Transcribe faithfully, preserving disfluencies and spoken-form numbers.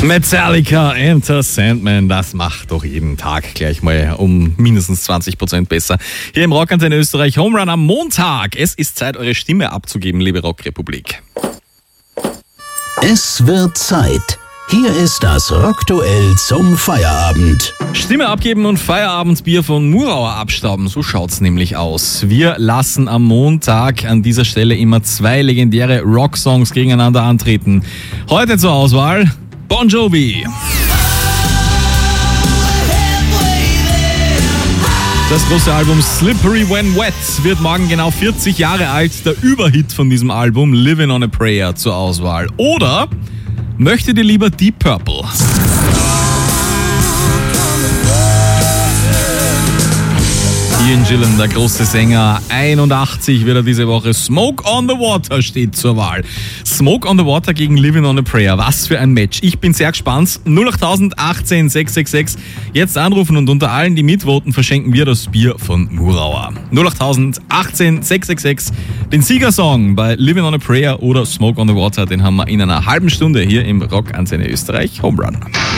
Metallica, Enter Sandman, das macht doch jeden Tag gleich mal um mindestens zwanzig Prozent besser. Hier im Rockantenne Österreich Home Run am Montag. Es ist Zeit, eure Stimme abzugeben, liebe Rockrepublik. Es wird Zeit. Hier ist das Rockduell zum Feierabend. Stimme abgeben und Feierabendbier von Murauer abstauben, so schaut's nämlich aus. Wir lassen am Montag an dieser Stelle immer zwei legendäre Rocksongs gegeneinander antreten. Heute zur Auswahl Bon Jovi. Das große Album Slippery When Wet wird morgen genau vierzig Jahre alt. Der Überhit von diesem Album, Living on a Prayer, zur Auswahl. Oder möchtet ihr lieber Deep Purple? Ian Gillan, der große Sänger, einundachtzig wird er diese Woche. Smoke on the Water steht zur Wahl. Smoke on the Water gegen Living on a Prayer. Was für ein Match. Ich bin sehr gespannt. null acht achtzehn sechs sechs sechs. Jetzt anrufen und unter allen, die mitvoten, verschenken wir das Bier von Murauer. null acht achtzehn sechs sechs sechs. Den Siegersong bei Living on a Prayer oder Smoke on the Water, den haben wir in einer halben Stunde hier im Rockantenne Österreich Home Run.